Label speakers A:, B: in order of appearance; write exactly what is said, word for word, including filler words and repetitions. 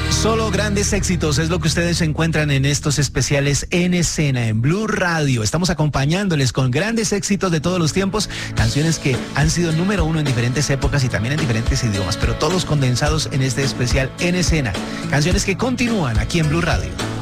A: Solo grandes éxitos es lo que ustedes encuentran en estos especiales En Escena en Blue Radio. Estamos acompañándoles con grandes éxitos de todos los tiempos, canciones que han sido número uno en diferentes épocas y también en diferentes idiomas, pero todos condensados en este especial En Escena. Canciones que continúan aquí en Blue Radio.